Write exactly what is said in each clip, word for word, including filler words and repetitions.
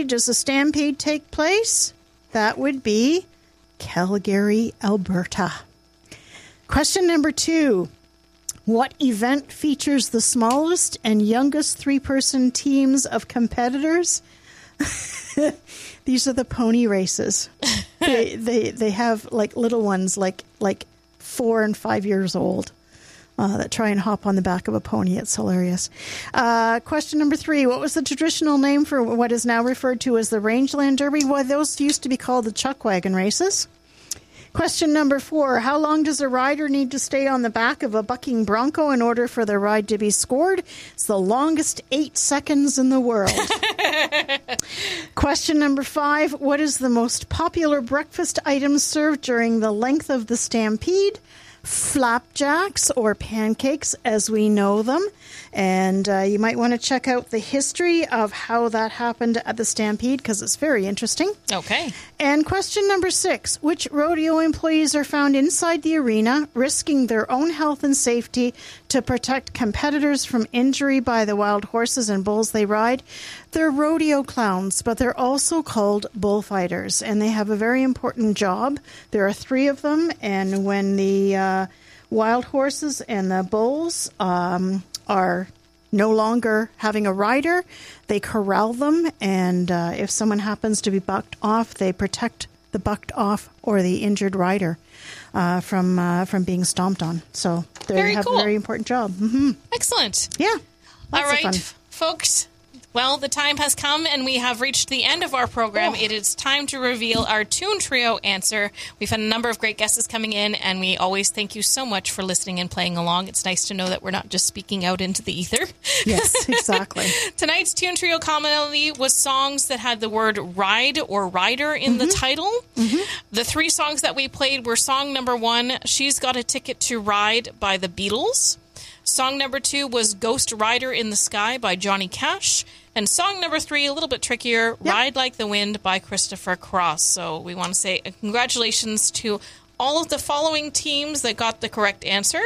city does the Stampede take place? That would be Calgary, Alberta. Question number two. What event features the smallest and youngest three-person teams of competitors? These are the pony races. they, they they have like little ones, like like four and five years old, uh, that try and hop on the back of a pony. It's hilarious. Uh, question number three. What was the traditional name for what is now referred to as the Rangeland Derby? Well, those used to be called the Chuck Wagon races. Question number four. How long does a rider need to stay on the back of a bucking bronco in order for the ride to be scored? It's the longest eight seconds in the world. Question number five. What is the most popular breakfast item served during the length of the Stampede? Flapjacks, or pancakes as we know them. And uh, you might want to check out the history of how that happened at the Stampede, because it's very interesting. Okay. And question number six. Which rodeo employees are found inside the arena, risking their own health and safety to protect competitors from injury by the wild horses and bulls they ride? They're rodeo clowns, but they're also called bullfighters, and they have a very important job. There are three of them, and when the uh, wild horses and the bulls um, are no longer having a rider, they corral them, and uh, if someone happens to be bucked off, they protect the bucked off or the injured rider uh, from uh, from being stomped on. So they very have cool. a very important job. Mm-hmm. Excellent. Yeah. All right, folks. Well, the time has come, and we have reached the end of our program. Oh. It is time to reveal our Toon Trio answer. We've had a number of great guesses coming in, and we always thank you so much for listening and playing along. It's nice to know that we're not just speaking out into the ether. Yes, exactly. Tonight's Toon Trio commonality was songs that had the word ride or rider in mm-hmm. the title. Mm-hmm. The three songs that we played were song number one, She's Got a Ticket to Ride by the Beatles. Song number two was Ghost Rider in the Sky by Johnny Cash. And song number three, a little bit trickier, yep. Ride Like the Wind by Christopher Cross. So we want to say congratulations to all of the following teams that got the correct answer.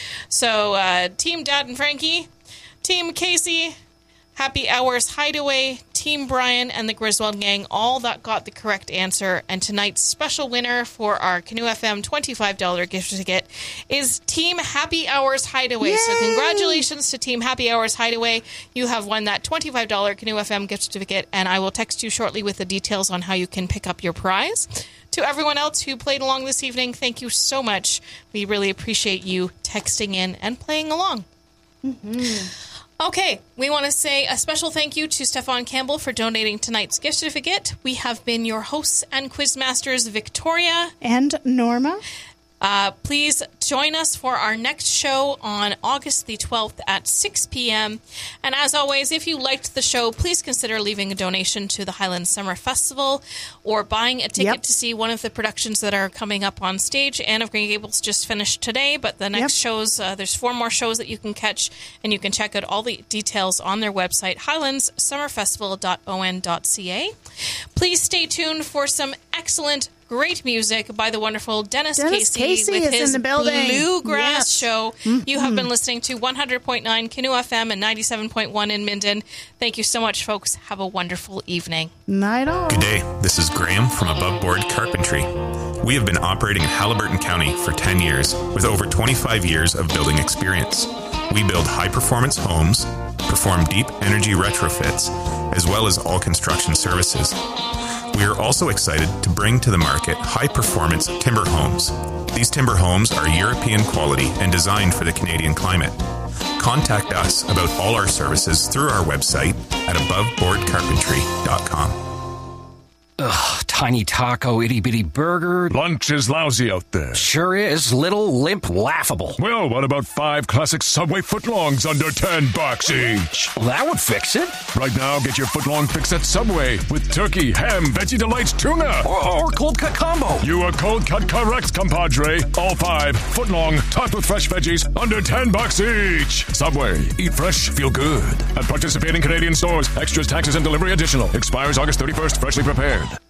So uh, Team Dad and Frankie, Team Casey, Happy Hours Hideaway, Team Brian, and the Griswold Gang, all that got the correct answer. And tonight's special winner for our Canoe F M twenty-five dollars gift ticket is Team Happy Hours Hideaway. Yay! So congratulations to Team Happy Hours Hideaway. You have won that twenty-five dollars Canoe F M gift certificate, and I will text you shortly with the details on how you can pick up your prize. To everyone else who played along this evening, thank you so much. We really appreciate you texting in and playing along. Mm-hmm. Okay, we want to say a special thank you to Stefan Campbell for donating tonight's gift certificate. We have been your hosts and quizmasters, Victoria and Norma. Uh, please join us for our next show on August the twelfth at six p.m. And as always, if you liked the show, please consider leaving a donation to the Highlands Summer Festival or buying a ticket yep. to see one of the productions that are coming up on stage. Anne of Green Gables just finished today, but the next yep. shows, uh, there's four more shows that you can catch, and you can check out all the details on their website, highlands summer festival dot o n dot c a. Please stay tuned for some excellent great music by the wonderful Dennis, Dennis Casey, Casey with is his in the building. Bluegrass yes. show. Mm-hmm. You have been listening to one hundred point nine Canoe F M and ninety-seven point one in Minden. Thank you so much, folks. Have a wonderful evening. Night all. Good day. This is Graham from Above Board Carpentry. We have been operating in Haliburton County for ten years with over twenty-five years of building experience. We build high-performance homes, perform deep energy retrofits, as well as all construction services. We are also excited to bring to the market high-performance timber homes. These timber homes are European quality and designed for the Canadian climate. Contact us about all our services through our website at above board carpentry dot com. Ugh, tiny taco, itty-bitty burger. Lunch is lousy out there. Sure is. Little, limp, laughable. Well, what about five classic Subway footlongs under ten bucks each? Well, that would fix it. Right now, get your footlong fix at Subway with turkey, ham, Veggie Delights, tuna. Or, or cold cut combo. You are cold cut correct, compadre. All five, footlong, topped with fresh veggies, under ten bucks each. Subway. Eat fresh, feel good. At participating Canadian stores. Extras, taxes, and delivery additional. Expires August thirty-first. Freshly prepared.